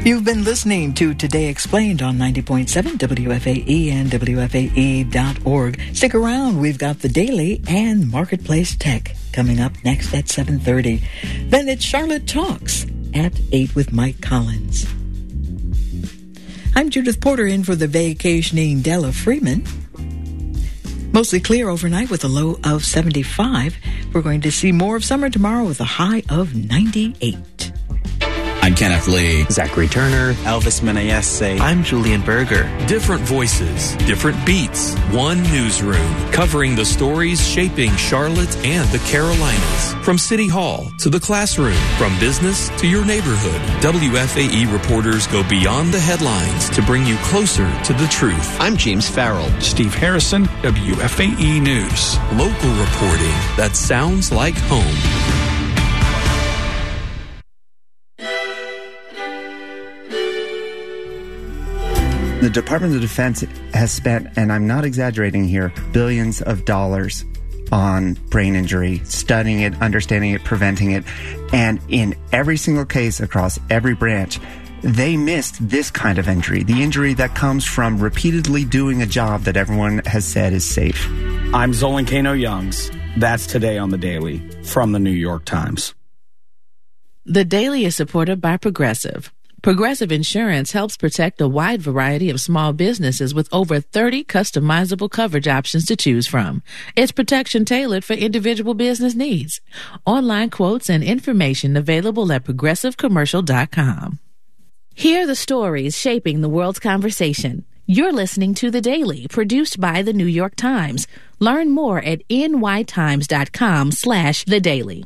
You've been listening to Today Explained on 90.7 WFAE and WFAE.org. Stick around. We've got the Daily and Marketplace Tech coming up next at 7:30. Then it's Charlotte Talks at 8 with Mike Collins. I'm Judith Porter in for the vacationing Della Freeman. Mostly clear overnight with a low of 75. We're going to see more of summer tomorrow with a high of 98. I'm Kenneth Lee. Zachary Turner. Elvis Menayese. I'm Julian Berger. Different voices, different beats, one newsroom, covering the stories shaping Charlotte and the Carolinas. From City Hall to the classroom, from business to your neighborhood, WFAE reporters go beyond the headlines to bring you closer to the truth. I'm James Farrell. Steve Harrison, WFAE News. Local reporting that sounds like home. The Department of Defense has spent, and I'm not exaggerating here, billions of dollars on brain injury, studying it, understanding it, preventing it. And in every single case across every branch, they missed this kind of injury, the injury that comes from repeatedly doing a job that everyone has said is safe. I'm Zolan Kano-Youngs. That's Today on the Daily from the New York Times. The Daily is supported by Progressive. Progressive Insurance helps protect a wide variety of small businesses with over 30 customizable coverage options to choose from. It's protection tailored for individual business needs. Online quotes and information available at progressivecommercial.com. Hear the stories shaping the world's conversation. You're listening to The Daily, produced by The New York Times. Learn more at nytimes.com/The Daily.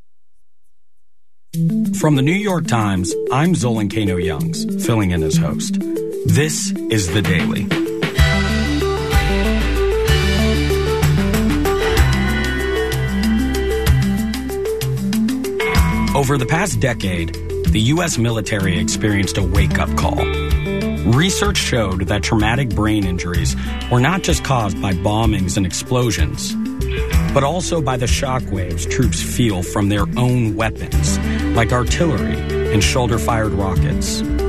From the New York Times, I'm Zolan Kano-Youngs, filling in as host. This is The Daily. Over the past decade, the U.S. military experienced a wake-up call. Research showed that traumatic brain injuries were not just caused by bombings and explosions, but also by the shockwaves troops feel from their own weapons, like artillery and shoulder-fired rockets.